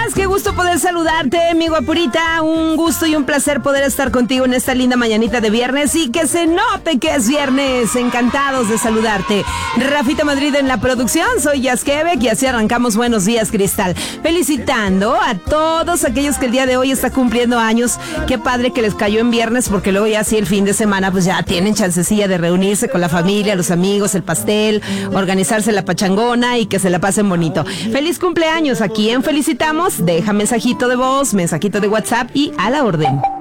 días, qué gusto poder saludarte, mi guapurita. Un gusto y un placer poder estar contigo en esta linda mañanita de viernes y que se note que es viernes. Encantados de saludarte. Rafita Madrid en la producción, soy Jazz Quebec y así arrancamos Buenos Días, Cristal. Felicitando a todos aquellos que el día de hoy está cumpliendo años. Qué padre que les cayó en viernes, porque luego ya así el fin de semana pues ya tienen chancecilla de reunirse con la familia, los amigos, el pastel, organizarse la pachangona y que se la pasen bonito. Feliz cumpleaños. ¿A quién felicitamos? Deja mensajito de voz, mensajito de WhatsApp y a la orden.